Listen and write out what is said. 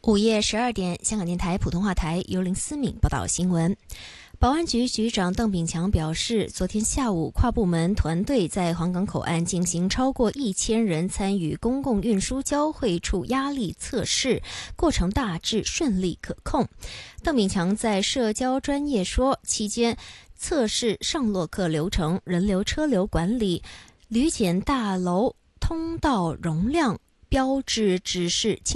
午夜12点，香港电台普通话台由林思敏报道新闻。保安局局长邓炳强表示，昨天下午跨部门团队在黄岗口岸进行超过1000人参与公共运输交汇处压力测试，过程大致顺利可控。邓炳强在社交专页说，期间测试上落客流程、人流车流管理、旅检大楼通道容量、标志指示